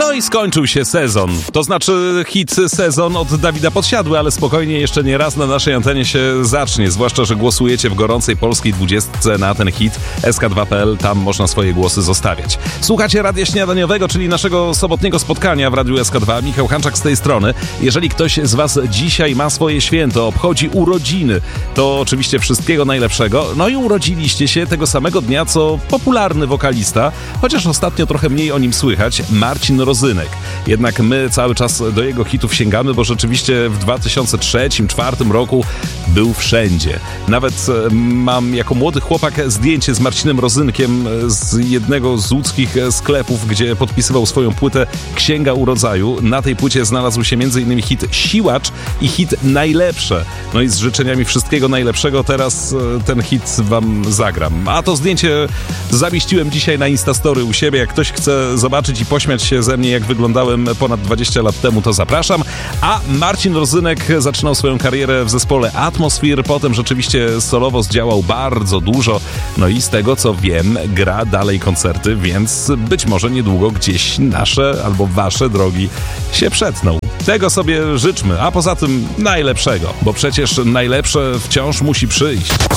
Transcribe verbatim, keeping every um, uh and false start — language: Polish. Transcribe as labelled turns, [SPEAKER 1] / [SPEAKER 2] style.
[SPEAKER 1] No i skończył się sezon. To znaczy hit sezon od Dawida Podsiadły, ale spokojnie, jeszcze nie raz na naszej antenie się zacznie. Zwłaszcza, że głosujecie w gorącej polskiej dwudziestce na ten hit. S K dwa kropka P L, tam można swoje głosy zostawiać. Słuchacie Radia Śniadaniowego, czyli naszego sobotniego spotkania w Radiu S K dwa. Michał Hanczak z tej strony. Jeżeli ktoś z was dzisiaj ma swoje święto, obchodzi urodziny, to oczywiście wszystkiego najlepszego. No i urodziliście się tego samego dnia, co popularny wokalista, chociaż ostatnio trochę mniej o nim słychać, Marcin Rozynek. Jednak my cały czas do jego hitów sięgamy, bo rzeczywiście w dwa tysiące trzecim dwa tysiące czwartym roku był wszędzie. Nawet mam jako młody chłopak zdjęcie z Marcinem Rozynkiem z jednego z łódzkich sklepów, gdzie podpisywał swoją płytę Księga Urodzaju. Na tej płycie znalazł się m.in. hit Siłacz i hit Najlepsze. No i z życzeniami wszystkiego najlepszego teraz ten hit wam zagram. A to zdjęcie zamieściłem dzisiaj na Instastory u siebie. Jak ktoś chce zobaczyć i pośmiać się ze mnie, jak wyglądałem ponad dwadzieścia lat temu, to zapraszam. A Marcin Rozynek zaczynał swoją karierę w zespole Atmosphere, potem rzeczywiście solowo zdziałał bardzo dużo, no i z tego co wiem, gra dalej koncerty, więc być może niedługo gdzieś nasze albo wasze drogi się przetną. Tego sobie życzmy, a poza tym najlepszego, bo przecież najlepsze wciąż musi przyjść.